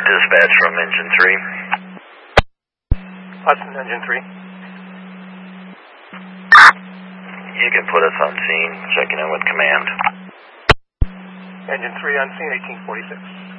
Dispatch from Engine 3. Hudson, Engine 3. You can put us on scene, checking in with command. Engine 3 on scene, 1846.